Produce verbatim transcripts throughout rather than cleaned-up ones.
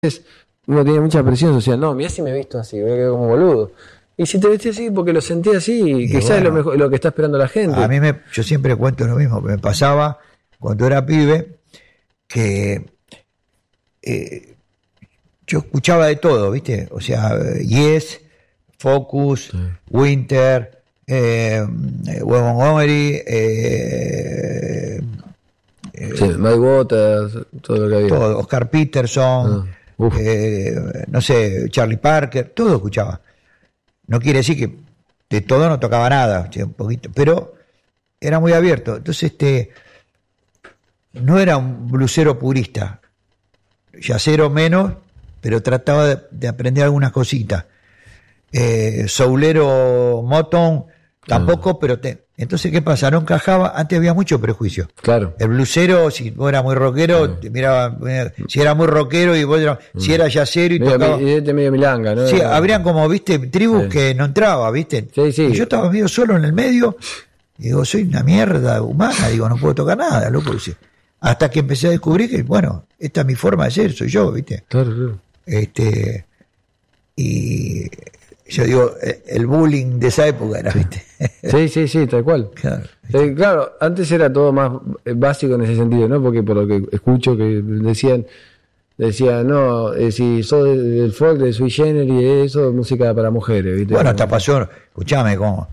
uno tiene mucha presión social. No, mirá si me he visto así, me quedo como boludo. Y si te vestí así porque lo sentí así, quizás bueno, es lo, mejor, lo que está esperando la gente. A mí me, yo siempre cuento lo mismo, me pasaba cuando era pibe que eh, yo escuchaba de todo, ¿viste? O sea, Yes, Focus, sí. Winter, eh, Wes Montgomery, eh, sí, eh, Mike Waters, todo lo que había. Todo, Oscar Peterson, ah, eh, no sé, Charlie Parker, todo escuchaba. No quiere decir que de todo no tocaba nada, o sea, un poquito, pero era muy abierto. Entonces, este, no era un blusero purista, yacero menos, pero trataba de, de aprender algunas cositas. Eh, soulero Motown tampoco, ah. pero te, entonces ¿qué pasa? No encajaba. Antes había mucho prejuicio. Claro. El blusero, si vos eras muy rockero, claro. te miraba, si era muy rockero y vos eras, mm. si era yacero y medio, tocaba. Y este medio milanga, ¿no? Sí, era, habrían como, viste, tribus sí. que no entraba, viste. Sí, sí. Y yo estaba medio solo en el medio, y digo, soy una mierda humana, digo, no puedo tocar nada, loco. Dice. Hasta que empecé a descubrir que, bueno, esta es mi forma de ser, soy yo, viste. Claro, claro. Este, y yo digo, el bullying de esa época era, ¿viste? Sí, sí, sí, tal cual. Claro, eh, claro, antes era todo más básico en ese sentido, ¿no? Porque por lo que escucho que decían, decían, no, eh, si sos del folk, de Sui Generis, eso es música para mujeres, ¿viste? Bueno, hasta pasó, escuchame, como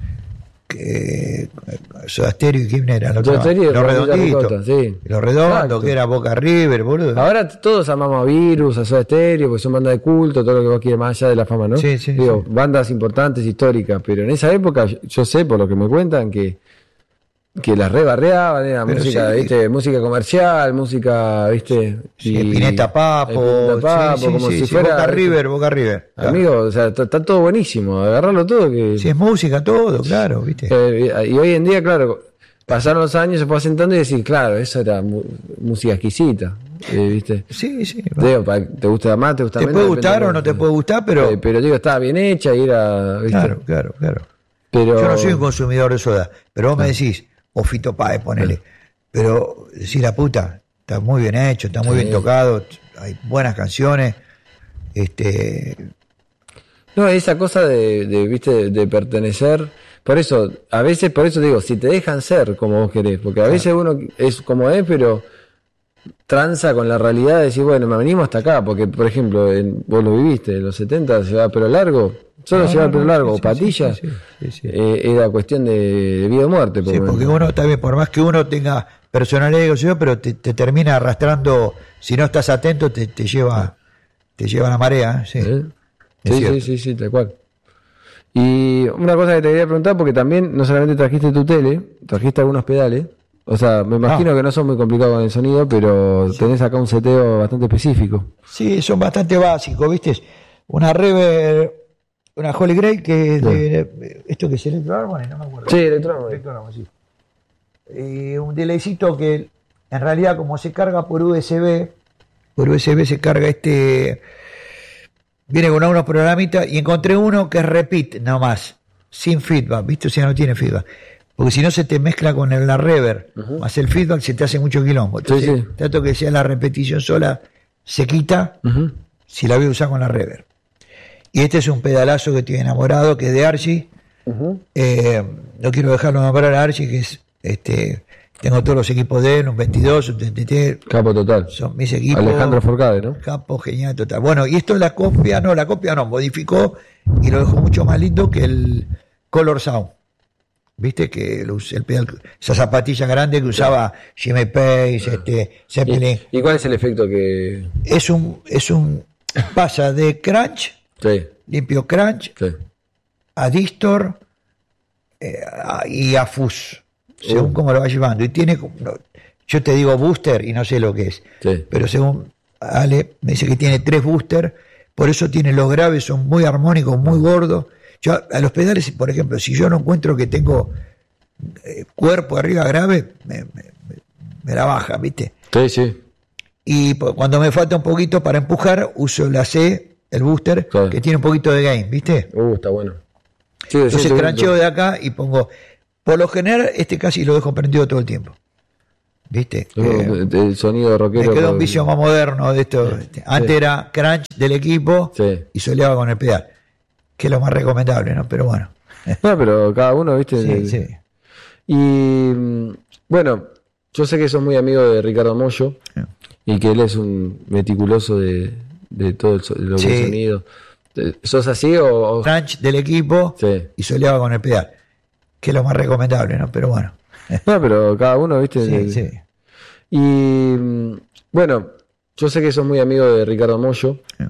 que Soda Stereo y quién era, los redonditos, sí. Los redondos, que era Boca River, boludo. Ahora todos amamos a Virus, a Soda Stereo, porque son bandas de culto, todo lo que vos quieres más allá de la fama, ¿no? Sí, sí, Digo, sí. bandas importantes, históricas, pero en esa época yo sé, por lo que me cuentan, que que las rebarreaban, era pero música, sí, ¿viste? Música comercial, música, ¿viste? Sí, y Spinetta Papo, Spinetta Papo, sí, sí, como sí, si sí, fuera Boca River, Boca River. Claro. Amigo, o sea, está, está todo buenísimo, agarrarlo todo que sí, es música todo, claro, ¿viste? Eh, y hoy en día, claro, pasaron los años, se fue asentando y decir, claro, eso era mu- música exquisita, eh, ¿viste? Sí, sí. Digo, te gusta más, te gusta te menos. Te puede gustar o no te puede gustar, pero eh, pero digo, estaba bien hecha y era, ¿viste? Claro, claro, claro. Pero yo no soy un consumidor de soda, pero vos claro. me decís, o Fito Páez, ponele. Sí. Pero decir la puta, está muy bien hecho, está muy sí. bien tocado, hay buenas canciones. Este No, esa cosa de, de viste, de, de pertenecer, por eso, a veces, por eso digo, si te dejan ser como vos querés, porque a claro. veces uno es como es, pero tranza con la realidad de decir, bueno, me venimos hasta acá, porque por ejemplo, en, vos lo viviste, en los setenta se llevaba pelo largo, solo no, llevaba no, pelo no, largo, sí, o patillas, sí, sí, sí, sí. Eh, era cuestión de, de vida o muerte. Sí, porque uno también, por más que uno tenga personalidad, yo, pero te, te termina arrastrando, si no estás atento, te, te lleva te lleva la marea, sí. ¿Eh? Sí, sí, sí, sí, tal cual. Y una cosa que te quería preguntar, porque también no solamente trajiste tu tele, trajiste algunos pedales. O sea, me imagino ah. que no son muy complicados con el sonido, pero sí. tenés acá un seteo bastante específico. Sí, son bastante básicos, ¿viste? Una Reverb, una Holy Grail, que sí. de, esto que es Electro Harmony, no me acuerdo. Sí, Electro Harmony. Electro Harmony, sí. Y un delaycito que en realidad como se carga por U S B, por U S B se carga este, viene con unos programitas y encontré uno que es repeat nomás, sin feedback, ¿viste? O sea, no tiene feedback. Porque si no se te mezcla con el, la reverb, uh-huh. más el feedback se te hace mucho quilombo. Entonces, sí, sí. trato que sea la repetición sola, se quita uh-huh. si la voy a usar con la reverb. Y este es un pedalazo que estoy enamorado, que es de Archie. Uh-huh. Eh, no quiero dejarlo nombrar a Archie, que es, este, tengo todos los equipos de él, un veintidós, un treinta y tres. Capo total. Son mis equipos. Alejandro Forcade, ¿no? Capo genial total. Bueno, y esto es la copia, no, la copia no, modificó y lo dejó mucho más lindo que el Color Sound. Viste que el, el pedal, esa zapatilla grande que usaba Jimmy Page, este, Zeppelin. ¿Y, ¿Y cuál es el efecto que...? Es un, es un, pasa de crunch, sí. limpio crunch, sí. a distor eh, a, y a fuzz, según uh. cómo lo va llevando. Y tiene, yo te digo booster y no sé lo que es, sí. pero según Ale me dice que tiene tres booster, por eso tiene los graves, son muy armónicos, muy gordos. Yo a los pedales, por ejemplo, si yo no encuentro que tengo eh, cuerpo arriba grave, me, me, me la baja, ¿viste? Sí, sí. Y pues, cuando me falta un poquito para empujar, uso la C, el booster, claro. que tiene un poquito de gain, ¿viste? Uh, está bueno. Sí, Entonces sí, trancheo de acá y pongo... Por lo general, este casi lo dejo prendido todo el tiempo. ¿viste? El, Eh, el sonido rockero. me quedó un con- vicio más moderno de esto. este. Antes Sí. era crunch del equipo Sí. y soleaba con el pedal, que es lo más recomendable, ¿no? Pero bueno. No, pero cada uno, viste. Sí, el- sí. Y mm, bueno, yo sé que sos muy amigo de Ricardo Mollo Sí. y que él es un meticuloso de, de todo el so- lo que Sí. es sonido. Eh, ¿Sos así o...? o- Crunch del equipo Sí. y soleaba con el pedal, que es lo más recomendable, ¿no? Pero bueno. No, pero cada uno, viste. Sí, el- sí. Y mm, bueno, yo sé que sos muy amigo de Ricardo Mollo